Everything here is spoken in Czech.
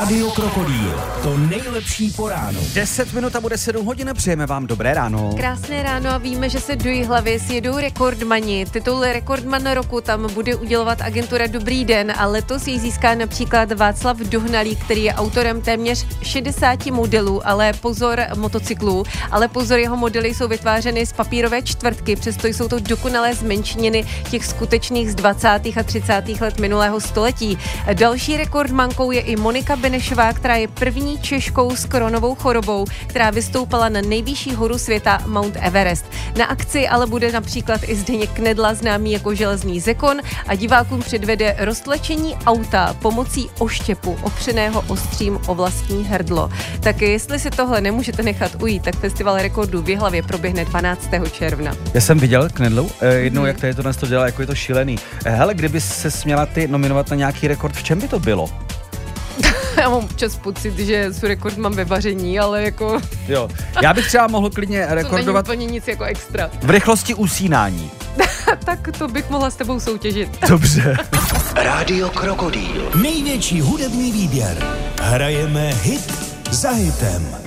Rádio Krokodýl, to nejlepší po ránu. 10 minut a bude 7 hodin, přejeme vám dobré ráno. Krásné ráno a víme, že se do Jihlavy sjedou rekordmani. Titul Rekordman roku tam bude udělovat agentura Dobrý den a letos jej získá například Václav Dohnalík, který je autorem téměř 60 modelů, ale pozor, motocyklů, ale pozor, jeho modely jsou vytvářeny z papírové čtvrtky, přesto jsou to dokonalé zmenšeniny těch skutečných z 20. a 30. let minulého století. Další rekordmankou je i Monika Benešová, která je první Češkou s koronovou chorobou, která vystoupala na nejvyšší horu světa Mount Everest. Na akci ale bude například i Zdeněk Knedla, známý jako železný zekon, a divákům předvede roztlačení auta pomocí oštěpu opřeného ostřím o vlastní hrdlo. Tak jestli si tohle nemůžete nechat ujít, tak festival rekordů v Jihlavě proběhne 12. června. Já jsem viděl Knedlu jednou, jak tady to dělá, jako je to šílený. Hele, kdyby se směla ty nominovat na nějaký rekord, v čem by to bylo? Já mám občas pocit, že jsou rekord mám ve vaření, ale jako... Jo, já bych třeba mohl klidně rekordovat... To není úplně nic jako extra. V rychlosti usínání. Tak to bych mohla s tebou soutěžit. Dobře. Rádio Krokodýl, největší hudební výběr. Hrajeme hit za hitem.